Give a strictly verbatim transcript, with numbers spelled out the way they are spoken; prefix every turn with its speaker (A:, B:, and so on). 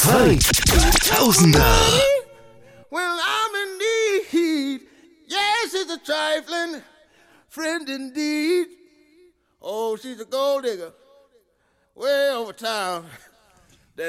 A: zweitausender.
B: Well, I'm in need. Yes, it's a trifling friend indeed. Oh, she's a gold digger way over town.